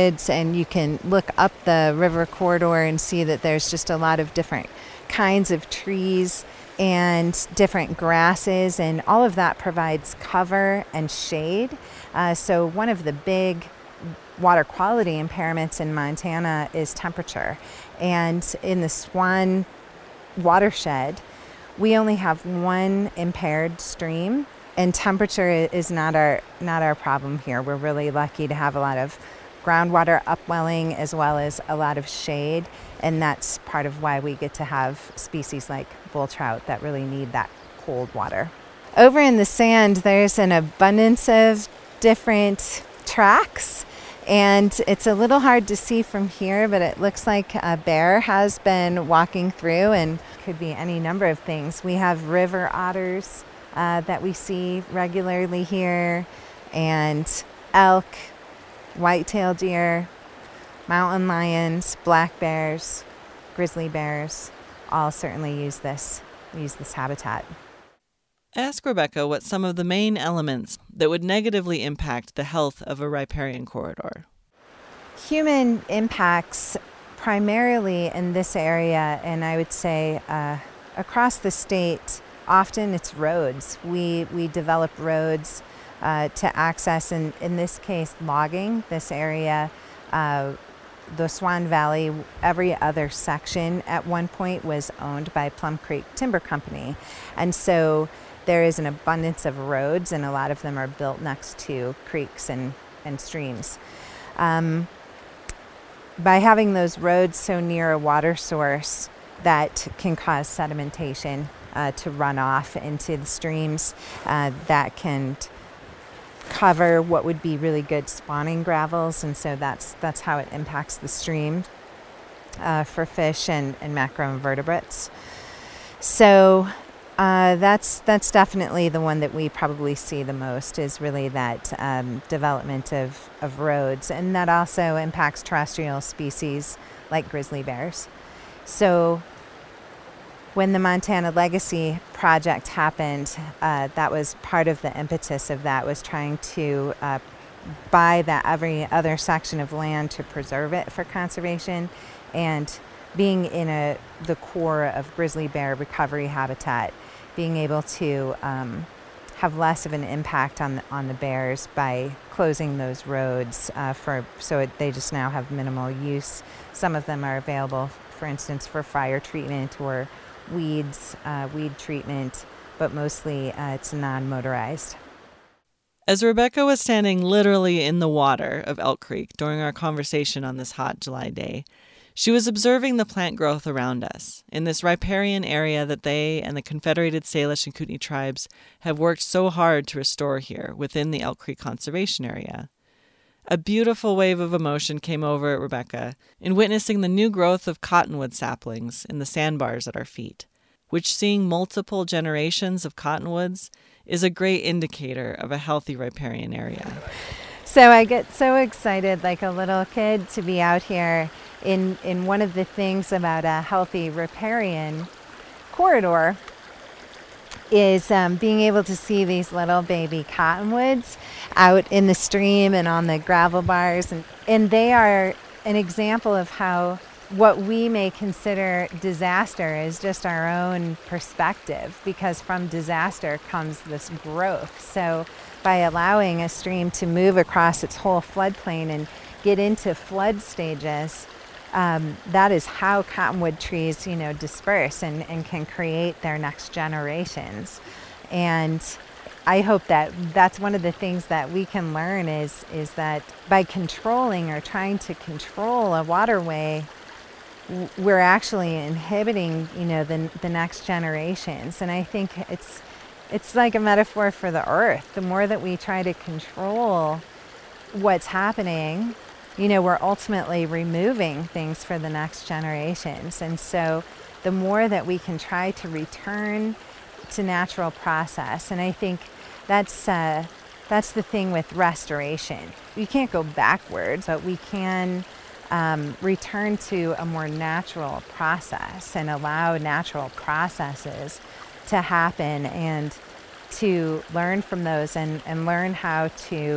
rapids, and you can look up the river corridor and see that there's just a lot of different kinds of trees and different grasses, and all of that provides cover and shade. So one of the big water quality impairments in Montana is temperature. And in the Swan watershed, we only have one impaired stream, and temperature is not our problem here. We're really lucky to have a lot of groundwater upwelling as well as a lot of shade, and that's part of why we get to have species like bull trout that really need that cold water. Over in the sand, there's an abundance of different tracks, and it's a little hard to see from here, but it looks like a bear has been walking through, and could be any number of things. We have river otters that we see regularly here, and elk, white-tailed deer, mountain lions, black bears, grizzly bears, all certainly use this habitat. Ask Rebecca what some of the main elements that would negatively impact the health of a riparian corridor. Human impacts primarily in this area, and I would say across the state, often it's roads. We develop roads to access, in this case, logging. This area, the Swan Valley, every other section at one point was owned by Plum Creek Timber Company. And so there is an abundance of roads, and a lot of them are built next to creeks and streams. By having those roads so near a water source, that can cause sedimentation to run off into the streams. That can cover what would be really good spawning gravels, and so that's how it impacts the stream for fish and macroinvertebrates. So that's definitely the one that we probably see the most, is really that development of roads, and that also impacts terrestrial species like grizzly bears. So when the Montana Legacy Project happened, that was part of the impetus of that, was trying to buy that every other section of land to preserve it for conservation, and being in the core of grizzly bear recovery habitat, being able to have less of an impact on the bears by closing those roads so they just now have minimal use. Some of them are available, for instance, for fire treatment or weed treatment, but mostly it's non-motorized. As Rebecca was standing literally in the water of Elk Creek during our conversation on this hot July day, she was observing the plant growth around us in this riparian area that they and the Confederated Salish and Kootenai tribes have worked so hard to restore here within the Elk Creek Conservation Area. A beautiful wave of emotion came over Rebecca in witnessing the new growth of cottonwood saplings in the sandbars at our feet, which, seeing multiple generations of cottonwoods, is a great indicator of a healthy riparian area. So I get so excited, like a little kid, to be out here. In one of the things about a healthy riparian corridor is being able to see these little baby cottonwoods out in the stream and on the gravel bars. And they are an example of how what we may consider disaster is just our own perspective, because from disaster comes this growth. So by allowing a stream to move across its whole floodplain and get into flood stages, that is how cottonwood trees, disperse and can create their next generations. And I hope that that's one of the things that we can learn is that by controlling or trying to control a waterway, we're actually inhibiting, the next generations. And I think it's like a metaphor for the earth. The more that we try to control what's happening, we're ultimately removing things for the next generations. And so the more that we can try to return to natural process, and I think that's the thing with restoration. We can't go backwards, but we can return to a more natural process and allow natural processes to happen, and to learn from those and learn how to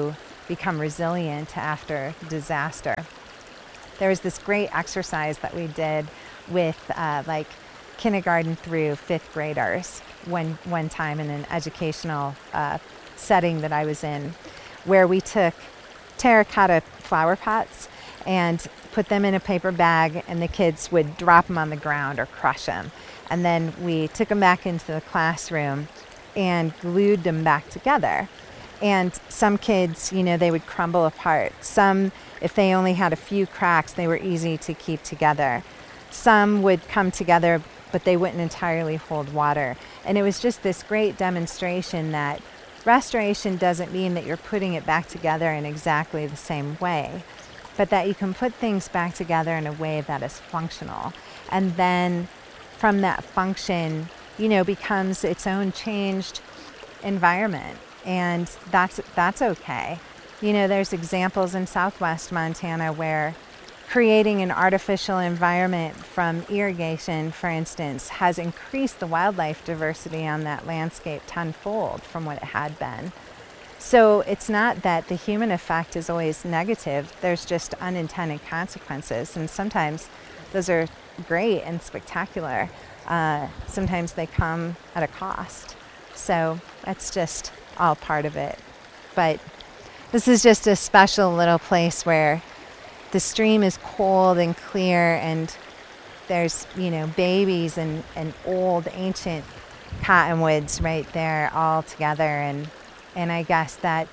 become resilient after disaster. There was this great exercise that we did with like kindergarten through fifth graders one time in an educational setting that I was in, where we took terracotta flower pots and put them in a paper bag, and the kids would drop them on the ground or crush them. And then we took them back into the classroom and glued them back together. And some kids, they would crumble apart. Some, if they only had a few cracks, they were easy to keep together. Some would come together, but they wouldn't entirely hold water. And it was just this great demonstration that restoration doesn't mean that you're putting it back together in exactly the same way, but that you can put things back together in a way that is functional. And then from that function, becomes its own changed environment. And that's okay. There's examples in Southwest Montana where creating an artificial environment from irrigation, for instance, has increased the wildlife diversity on that landscape tenfold from what it had been. So it's not that the human effect is always negative, there's just unintended consequences. And sometimes those are great and spectacular. Sometimes they come at a cost. So that's just all part of it. But this is just a special little place where the stream is cold and clear, and there's, babies and old ancient cottonwoods right there all together. And I guess that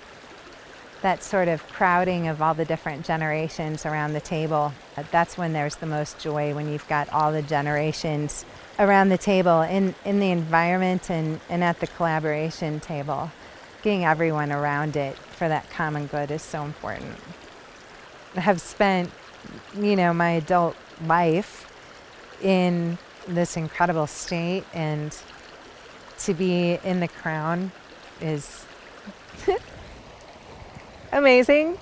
sort of crowding of all the different generations around the table, that's when there's the most joy, when you've got all the generations around the table in the environment and at the collaboration table. Getting everyone around it for that common good is so important. I have spent, my adult life in this incredible state, and to be in the Crown is amazing.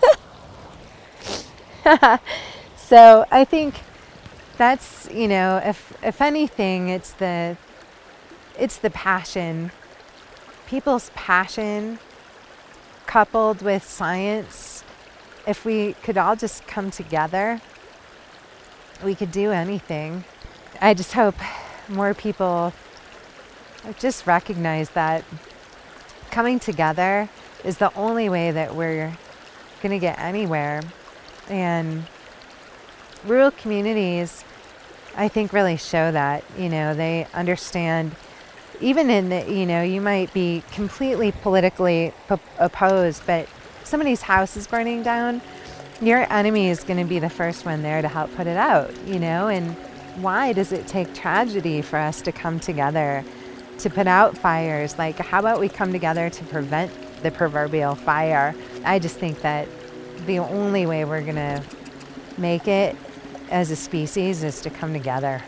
So I think that's, if anything, it's the passion, people's passion coupled with science. If we could all just come together, we could do anything. I just hope more people just recognize that coming together is the only way that we're going to get anywhere. And rural communities, I think, really show that. They understand, even in the, you might be completely politically opposed, but somebody's house is burning down, your enemy is going to be the first one there to help put it out, and why does it take tragedy for us to come together to put out fires? Like, how about we come together to prevent the proverbial fire? I just think that the only way we're going to make it as a species is to come together.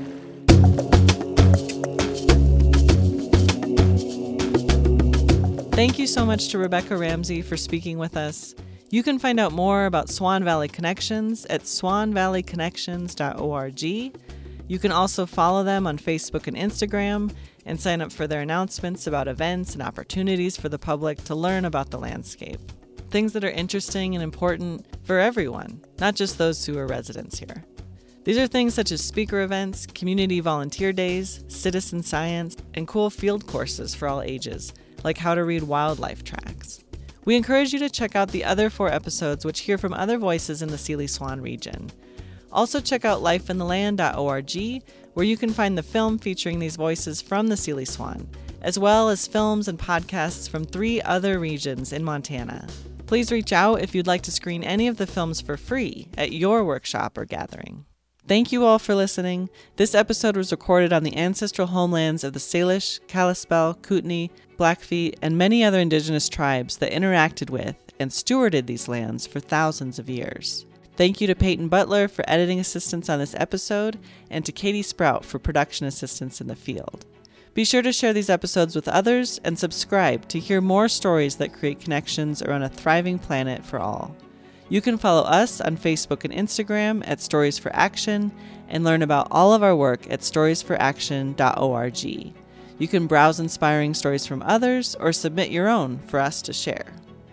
Thank you so much to Rebecca Ramsey for speaking with us. You can find out more about Swan Valley Connections at swanvalleyconnections.org. You can also follow them on Facebook and Instagram and sign up for their announcements about events and opportunities for the public to learn about the landscape. Things that are interesting and important for everyone, not just those who are residents here. These are things such as speaker events, community volunteer days, citizen science, and cool field courses for all ages, like how to read wildlife tracks. We encourage you to check out the other 4 episodes which hear from other voices in the Seeley Swan region. Also check out lifeintheland.org, where you can find the film featuring these voices from the Seeley Swan, as well as films and podcasts from 3 other regions in Montana. Please reach out if you'd like to screen any of the films for free at your workshop or gathering. Thank you all for listening. This episode was recorded on the ancestral homelands of the Salish, Kalispel, Kootenai, Blackfeet, and many other indigenous tribes that interacted with and stewarded these lands for thousands of years. Thank you to Peyton Butler for editing assistance on this episode, and to Katie Sprout for production assistance in the field. Be sure to share these episodes with others and subscribe to hear more stories that create connections around a thriving planet for all. You can follow us on Facebook and Instagram at Stories for Action and learn about all of our work at storiesforaction.org. You can browse inspiring stories from others or submit your own for us to share.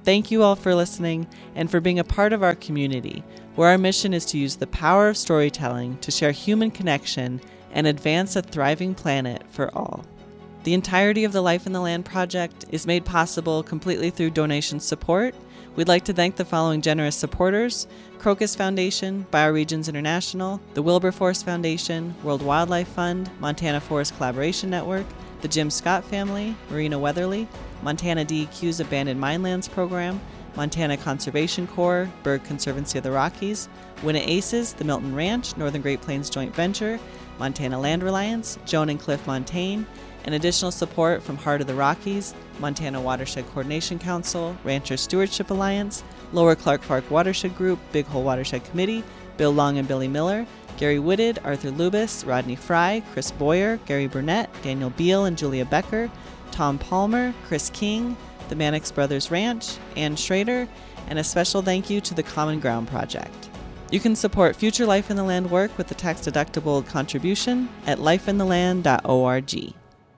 Thank you all for listening and for being a part of our community, where our mission is to use the power of storytelling to share human connection and advance a thriving planet for all. The entirety of the Life in the Land project is made possible completely through donation support. We'd like to thank the following generous supporters: Crocus Foundation, Bioregions International, the Wilberforce Foundation, World Wildlife Fund, Montana Forest Collaboration Network, the Jim Scott family, Marina Weatherly, Montana DEQ's Abandoned Minelands Program, Montana Conservation Corps, Berg Conservancy of the Rockies, Winna Aces, the Milton Ranch, Northern Great Plains Joint Venture, Montana Land Reliance, Joan and Cliff Montaigne, and additional support from Heart of the Rockies, Montana Watershed Coordination Council, Rancher Stewardship Alliance, Lower Clark Park Watershed Group, Big Hole Watershed Committee, Bill Long and Billy Miller, Gary Wooded, Arthur Lubis, Rodney Fry, Chris Boyer, Gary Burnett, Daniel Beal and Julia Becker, Tom Palmer, Chris King, the Mannix Brothers Ranch, Ann Schrader, and a special thank you to the Common Ground Project. You can support future Life in the Land work with a tax-deductible contribution at lifeintheland.org.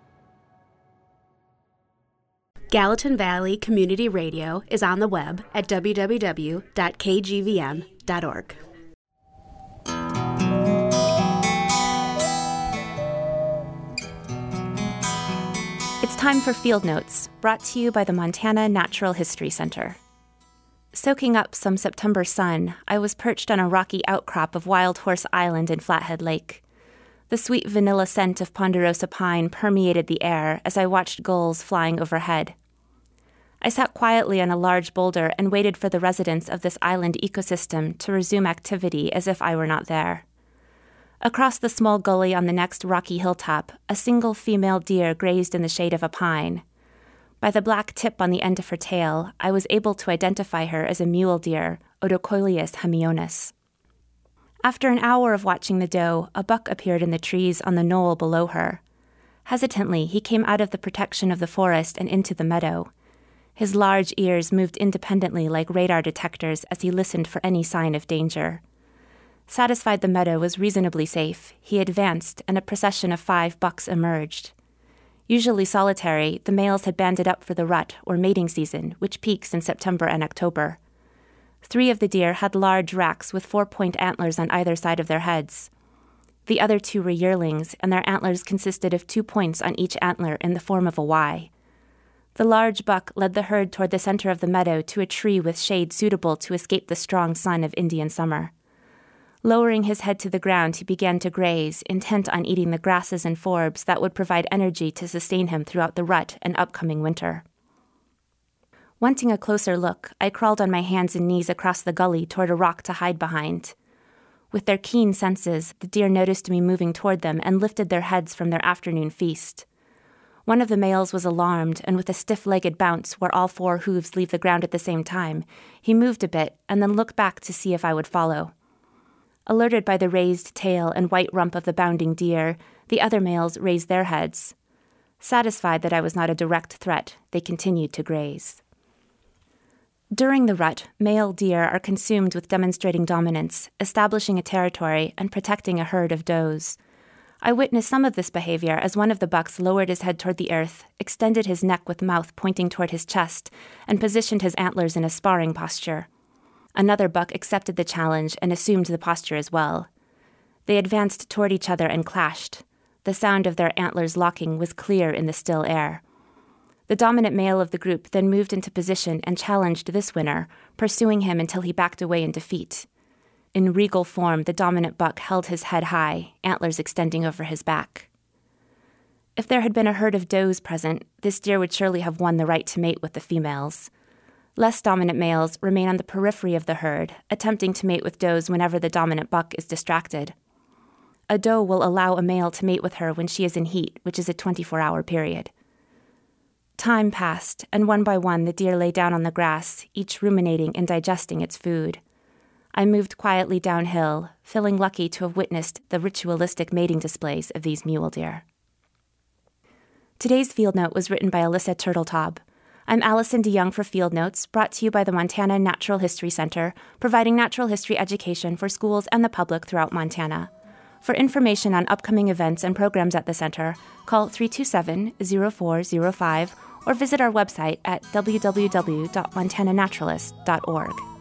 Gallatin Valley Community Radio is on the web at www.kgvm.org. It's time for Field Notes, brought to you by the Montana Natural History Center. Soaking up some September sun, I was perched on a rocky outcrop of Wild Horse Island in Flathead Lake. The sweet vanilla scent of ponderosa pine permeated the air as I watched gulls flying overhead. I sat quietly on a large boulder and waited for the residents of this island ecosystem to resume activity as if I were not there. Across the small gully on the next rocky hilltop, a single female deer grazed in the shade of a pine. By the black tip on the end of her tail, I was able to identify her as a mule deer, Odocoileus hemionus. After an hour of watching the doe, a buck appeared in the trees on the knoll below her. Hesitantly, he came out of the protection of the forest and into the meadow. His large ears moved independently like radar detectors as he listened for any sign of danger. Satisfied the meadow was reasonably safe, he advanced, and a procession of 5 bucks emerged. Usually solitary, the males had banded up for the rut, or mating season, which peaks in September and October. 3 of the deer had large racks with 4-point antlers on either side of their heads. The other 2 were yearlings, and their antlers consisted of 2 points on each antler in the form of a Y. The large buck led the herd toward the center of the meadow to a tree with shade suitable to escape the strong sun of Indian summer. Lowering his head to the ground, he began to graze, intent on eating the grasses and forbs that would provide energy to sustain him throughout the rut and upcoming winter. Wanting a closer look, I crawled on my hands and knees across the gully toward a rock to hide behind. With their keen senses, the deer noticed me moving toward them and lifted their heads from their afternoon feast. One of the males was alarmed, and with a stiff-legged bounce where all 4 hooves leave the ground at the same time, he moved a bit and then looked back to see if I would follow. Alerted by the raised tail and white rump of the bounding deer, the other males raised their heads. Satisfied that I was not a direct threat, they continued to graze. During the rut, male deer are consumed with demonstrating dominance, establishing a territory, and protecting a herd of does. I witnessed some of this behavior as one of the bucks lowered his head toward the earth, extended his neck with mouth pointing toward his chest, and positioned his antlers in a sparring posture. Another buck accepted the challenge and assumed the posture as well. They advanced toward each other and clashed. The sound of their antlers locking was clear in the still air. The dominant male of the group then moved into position and challenged this winner, pursuing him until he backed away in defeat. In regal form, the dominant buck held his head high, antlers extending over his back. If there had been a herd of does present, this deer would surely have won the right to mate with the females. Less dominant males remain on the periphery of the herd, attempting to mate with does whenever the dominant buck is distracted. A doe will allow a male to mate with her when she is in heat, which is a 24-hour period. Time passed, and one by one the deer lay down on the grass, each ruminating and digesting its food. I moved quietly downhill, feeling lucky to have witnessed the ritualistic mating displays of these mule deer. Today's Field Note was written by Alyssa Turtletaub. I'm Allison DeYoung for Field Notes, brought to you by the Montana Natural History Center, providing natural history education for schools and the public throughout Montana. For information on upcoming events and programs at the center, call 327-0405 or visit our website at www.montananaturalist.org.